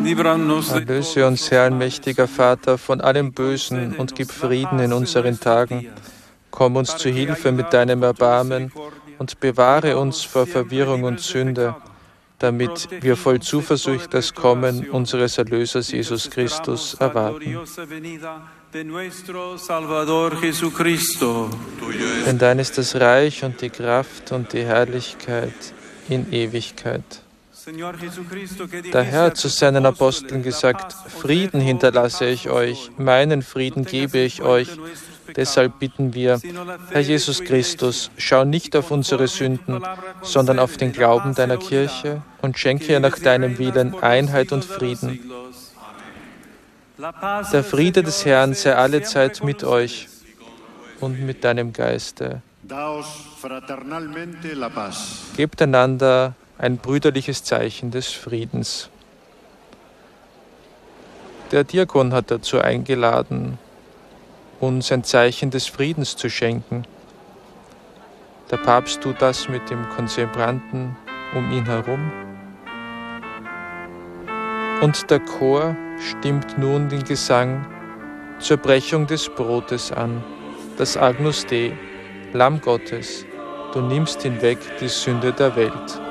Erlöse uns, Herr, allmächtiger Vater, von allem Bösen und gib Frieden in unseren Tagen. Komm uns zu Hilfe mit deinem Erbarmen und bewahre uns vor Verwirrung und Sünde, damit wir voll Zuversicht das Kommen unseres Erlösers Jesus Christus erwarten. Denn dein ist das Reich und die Kraft und die Herrlichkeit in Ewigkeit. Der Herr hat zu seinen Aposteln gesagt: Frieden hinterlasse ich euch, meinen Frieden gebe ich euch. Deshalb bitten wir, Herr Jesus Christus, schau nicht auf unsere Sünden, sondern auf den Glauben deiner Kirche und schenke ihr nach deinem Willen Einheit und Frieden. Der Friede des Herrn sei allezeit mit euch und mit deinem Geiste. Gebt einander ein brüderliches Zeichen des Friedens. Der Diakon hat dazu eingeladen, uns ein Zeichen des Friedens zu schenken. Der Papst tut das mit dem Konzembranten um ihn herum. Und der Chor stimmt nun den Gesang zur Brechung des Brotes an, das Agnus Dei, Lamm Gottes, du nimmst hinweg die Sünde der Welt.